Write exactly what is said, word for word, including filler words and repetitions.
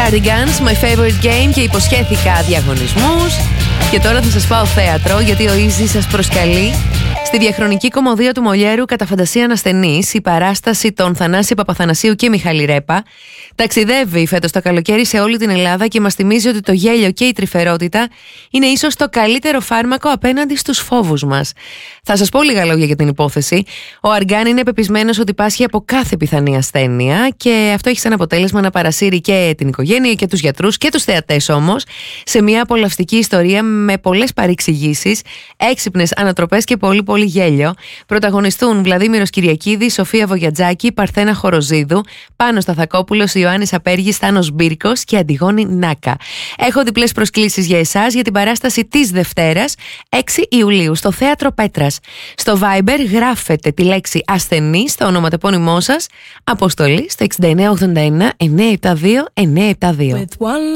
Cardigans, My Favorite Game, και υποσχέθηκα διαγωνισμούς. Και τώρα θα σας πάω θέατρο, γιατί ο Easy σας προσκαλεί στη διαχρονική κομμωδία του Μολιέρου «Κατά φαντασία ανασθενής», η παράσταση των Θανάση Παπαθανασίου και Μιχάλη Ρέπα. Ταξιδεύει φέτος το καλοκαίρι σε όλη την Ελλάδα και μας θυμίζει ότι το γέλιο και η τρυφερότητα είναι ίσως το καλύτερο φάρμακο απέναντι στους φόβους μας. Θα σας πω λίγα λόγια για την υπόθεση. Ο Αργάν είναι πεπισμένος ότι πάσχει από κάθε πιθανή ασθένεια και αυτό έχει σαν αποτέλεσμα να παρασύρει και την οικογένεια και τους γιατρούς και τους θεατές όμως σε μια απολαυστική ιστορία με πολλές παρεξηγήσεις, έξυπνες ανατροπές και πολύ πολύ γέλιο. Πρωταγωνιστούν Βλαδίμηρος Κυριακίδης, Σοφία Βογιατζάκη, Παρθένα Χοροζίδου, Πάνος Σταθακόπουλος, Ιωάννης Απέργης, Θάνος Μπίρκος και Αντιγόνη Νάκα. Έχω διπλές προσκλήσεις για εσάς για την παράσταση της Δευτέρας, έξι Ιουλίου, στο Θέατρο Πέτρας. Στο Viber γράφετε τη λέξη ασθενή στο ονοματεπώνυμό σας, αποστολή στο έξι εννιά οκτώ ένα εννιά επτά δύο εννιά επτά δύο.